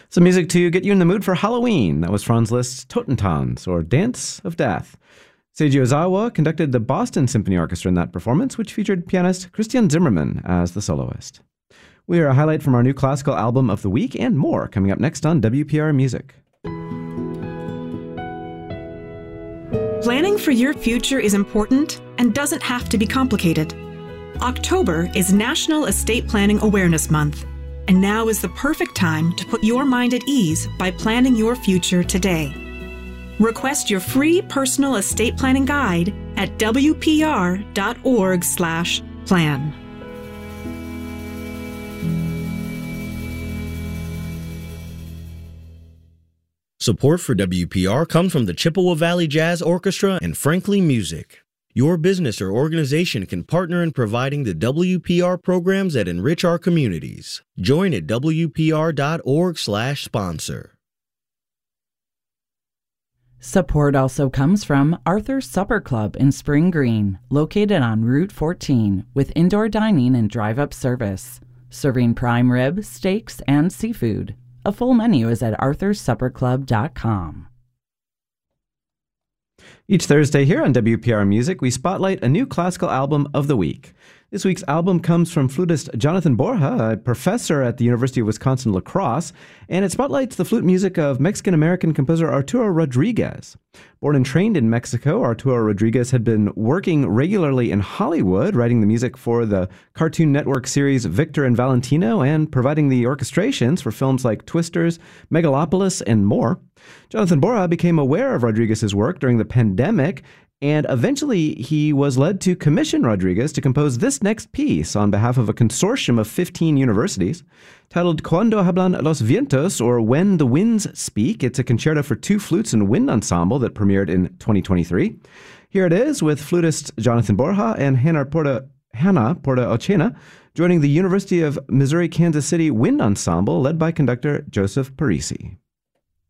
Some music to get you in the mood for Halloween. That was Franz Liszt's Totentanz, or Dance of Death. Seiji Ozawa conducted the Boston Symphony Orchestra in that performance, which featured pianist Christian Zimmermann as the soloist. We are a highlight from our new classical album of the week and more coming up next on WPR Music. Planning for your future is important and doesn't have to be complicated. October is National Estate Planning Awareness Month, and now is the perfect time to put your mind at ease by planning your future today. Request your free personal estate planning guide at wpr.org/plan. Support for WPR comes from the Chippewa Valley Jazz Orchestra and Frankly Music. Your business or organization can partner in providing the WPR programs that enrich our communities. Join at wpr.org/sponsor. Support also comes from Arthur's Supper Club in Spring Green, located on Route 14, with indoor dining and drive-up service, serving prime rib, steaks, and seafood. A full menu is at arthurssupperclub.com. Each Thursday here on WPR Music, we spotlight a new classical album of the week. This week's album comes from flutist Jonathan Borja, a professor at the University of Wisconsin-La Crosse, and it spotlights the flute music of Mexican-American composer Arturo Rodriguez. Born and trained in Mexico, Arturo Rodriguez had been working regularly in Hollywood, writing the music for the Cartoon Network series Victor and Valentino, and providing the orchestrations for films like Twisters, Megalopolis, and more. Jonathan Borja became aware of Rodriguez's work during the pandemic, and eventually he was led to commission Rodriguez to compose this next piece on behalf of a consortium of 15 universities. Titled Cuando Hablan los Vientos, or When the Winds Speak, it's a concerto for two flutes and wind ensemble that premiered in 2023. Here it is with flutist Jonathan Borja and Hannah Porta Ochena, joining the University of Missouri-Kansas City Wind Ensemble led by conductor Joseph Parisi.